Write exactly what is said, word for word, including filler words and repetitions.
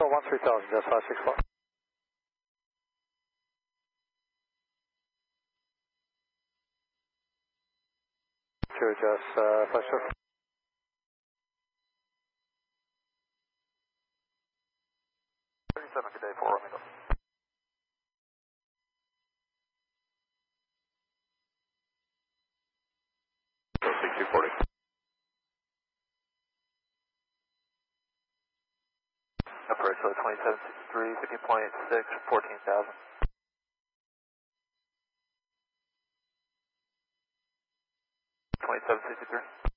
Delta one three thousand, just five six four. Sure, just uh, five six four. thirty-seven, good day, four Romeo. sixty forty. Approach low twenty-seven sixty-three, fifty point six, fourteen thousand. twenty-seven sixty-three.